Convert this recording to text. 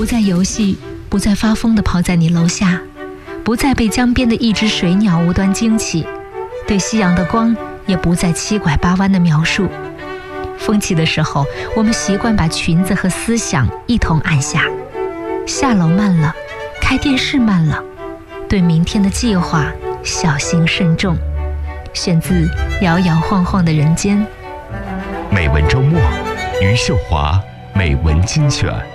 不再游戏，不再发疯地跑在你楼下，不再被江边的一只水鸟无端惊起，对夕阳的光也不再七拐八弯的描述。风起的时候，我们习惯把裙子和思想一同按下，下楼慢了，开电视慢了，对明天的计划小心慎重。选自摇摇晃晃的人间。 美文周末，余秀华美文精选。